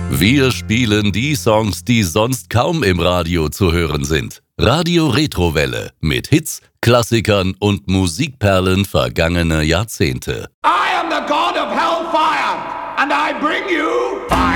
Wir spielen die Songs, die sonst kaum im Radio zu hören sind. Radio Retrowelle mit Hits, Klassikern und Musikperlen vergangener Jahrzehnte. I am the god of hellfire and I bring you fire.